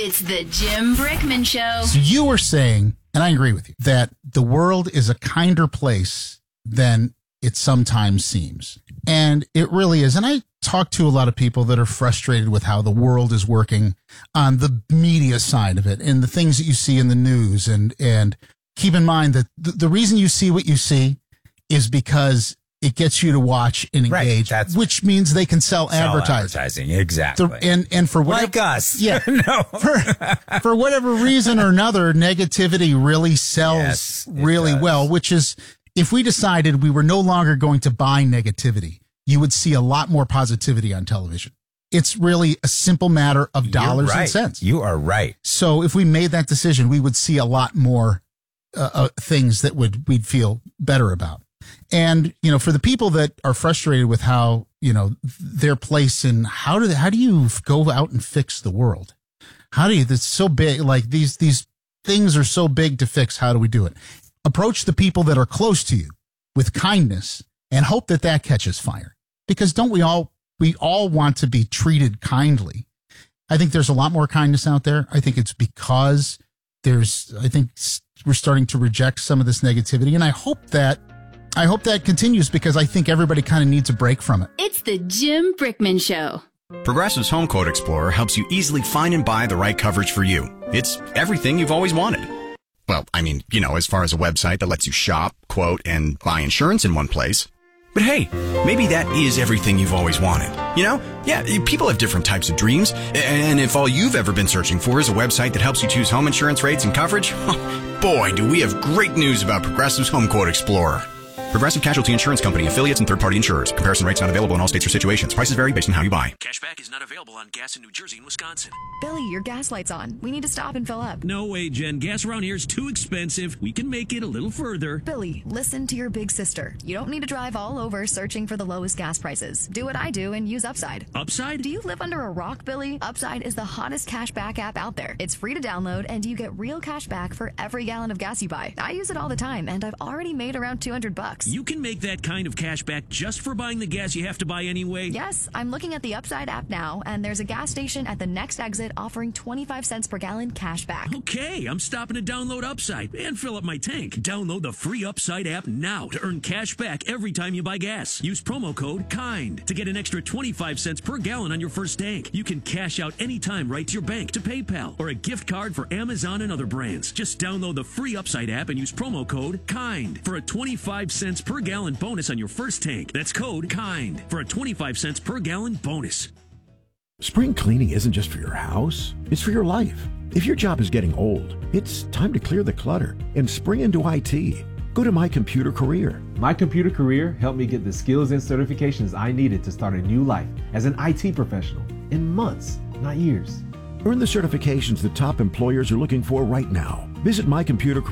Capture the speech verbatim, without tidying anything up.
It's the Jim Brickman Show. So you were saying, and I agree with you, that the world is a kinder place than it sometimes seems. And it really is. And I talk to a lot of people that are frustrated with how the world is working on the media side of it and the things that you see in the news. And, and keep in mind that the, the reason you see what you see is because it gets you to watch and engage, right, which means they can sell, sell advertising. advertising. Exactly. The, and, and for whatever, like us. Yeah. no. for, for whatever reason or another, negativity really sells Yes, it really does. well, which is if we decided we were no longer going to buy negativity, you would see a lot more positivity on television. It's really a simple matter of dollars You're right. and cents. You are right. So if we made that decision, we would see a lot more uh, uh, things that would we'd feel better about. And, you know, for the people that are frustrated with how, you know, their place in how do they, how do you go out and fix the world? How do you, that's so big, like these, these things are so big to fix. How do we do it? Approach the people that are close to you with kindness and hope that that catches fire. Because don't we all, we all want to be treated kindly. I think there's a lot more kindness out there. I think it's because there's, I think we're starting to reject some of this negativity. And I hope that I hope that continues because I think everybody kind of needs a break from it. It's the Jim Brickman Show. Progressive's Home Quote Explorer helps you easily find and buy the right coverage for you. It's everything you've always wanted. Well, I mean, you know, as far as a website that lets you shop, quote, and buy insurance in one place. But hey, maybe that is everything you've always wanted. You know? Yeah, people have different types of dreams. And if all you've ever been searching for is a website that helps you choose home insurance rates and coverage, boy, do we have great news about Progressive's Home Quote Explorer. Progressive Casualty Insurance Company, affiliates, and third-party insurers. Comparison rates not available in all states or situations. Prices vary based on how you buy. Cashback is not available on gas in New Jersey and Wisconsin. Billy, your gas light's on. We need to stop and fill up. No way, Jen. Gas around here is too expensive. We can make it a little further. Billy, listen to your big sister. You don't need to drive all over searching for the lowest gas prices. Do what I do and use Upside. Upside? Do you live under a rock, Billy? Upside is the hottest cashback app out there. It's free to download, and you get real cash back for every gallon of gas you buy. I use it all the time, and I've already made around two hundred bucks. You can make that kind of cash back just for buying the gas you have to buy anyway? Yes, I'm looking at the Upside app now, and there's a gas station at the next exit offering twenty-five cents per gallon cash back. Okay, I'm stopping to download Upside and fill up my tank. Download the free Upside app now to earn cash back every time you buy gas. Use promo code KIND to get an extra twenty-five cents per gallon on your first tank. You can cash out anytime right to your bank, to PayPal, or a gift card for Amazon and other brands. Just download the free Upside app and use promo code KIND for a twenty-five cents per gallon bonus on your first tank. That's code KIND for a twenty-five cents per gallon bonus. Spring cleaning isn't just for your house, it's for your life. If your job is getting old, it's time to clear the clutter and spring into I T. Go to My Computer Career. My Computer Career helped me get the skills and certifications I needed to start a new life as an I T professional in months, not years. Earn the certifications that top employers are looking for right now. Visit My Computer Career.